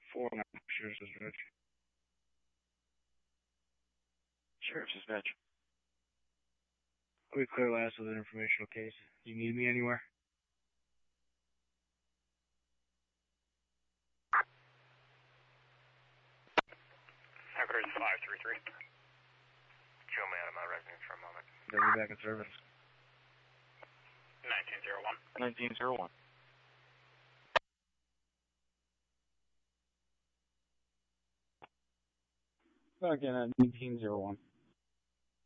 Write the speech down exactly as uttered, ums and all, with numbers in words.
four nine, Sheriff's Dispatch. Sheriff's Dispatch. We clear last with an informational case. Do you need me anywhere? Headquarters five three three. Show me out of my residence for a moment. They'll be back in service. nineteen zero one. nineteen zero one. Again, at nineteen zero one.